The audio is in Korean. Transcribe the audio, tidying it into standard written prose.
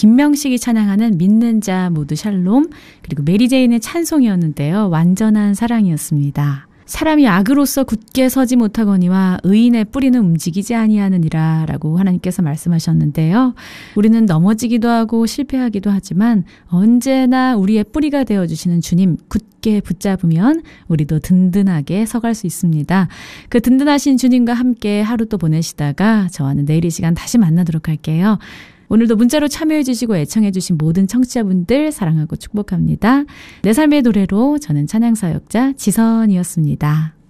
김명식이 찬양하는 믿는 자 모두 샬롬, 그리고 메리제인의 찬송이었는데요. 완전한 사랑이었습니다. 사람이 악으로서 굳게 서지 못하거니와 의인의 뿌리는 움직이지 아니하느니라 라고 하나님께서 말씀하셨는데요. 우리는 넘어지기도 하고 실패하기도 하지만 언제나 우리의 뿌리가 되어주시는 주님 굳게 붙잡으면 우리도 든든하게 서갈 수 있습니다. 그 든든하신 주님과 함께 하루 또 보내시다가 저와는 내일 이 시간 다시 만나도록 할게요. 오늘도 문자로 참여해 주시고 애청해 주신 모든 청취자분들 사랑하고 축복합니다. 내 삶의 노래로 저는 찬양사역자 지선이었습니다.